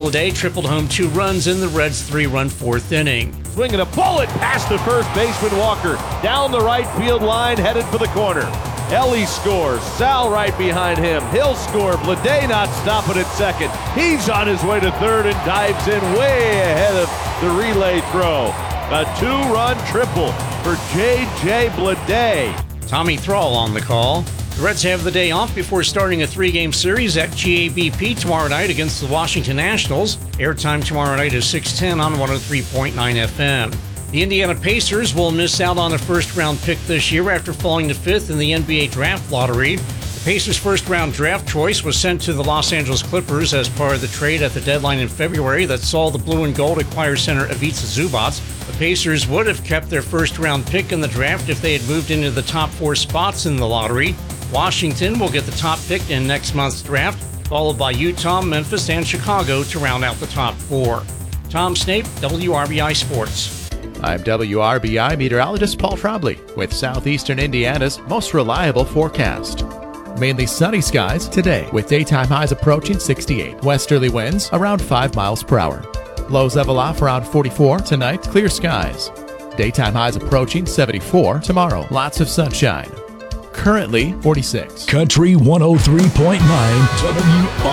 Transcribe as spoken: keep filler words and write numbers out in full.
Bleday tripled home two runs in the Reds' three-run fourth inning. Swinging a bullet past the first baseman Walker. Down the right field line, headed for the corner. Ellie scores. Sal right behind him. He'll score. Bleday not stopping at second. He's on his way to third and dives in way ahead of the relay throw. A two-run triple for J J Bleday. Tommy Thrall on the call. The Reds have the day off before starting a three-game series at G A B P tomorrow night against the Washington Nationals. Airtime tomorrow night is six ten on one oh three point nine F M. The Indiana Pacers will miss out on a first-round pick this year after falling to fifth in the N B A draft lottery. The Pacers' first-round draft choice was sent to the Los Angeles Clippers as part of the trade at the deadline in February that saw the Blue and Gold acquire center Ivica Zubac. The Pacers would have kept their first-round pick in the draft if they had moved into the top four spots in the lottery. Washington will get the top pick in next month's draft, followed by Utah, Memphis, and Chicago to round out the top four. Tom Snape, W R B I Sports. I'm W R B I meteorologist Paul Trombley with Southeastern Indiana's most reliable forecast. Mainly sunny skies today with daytime highs approaching sixty-eight. Westerly winds around five miles per hour. Lows level off around forty-four. Tonight, clear skies. Daytime highs approaching seventy-four. Tomorrow, lots of sunshine. Currently forty-six. Country one oh three point nine W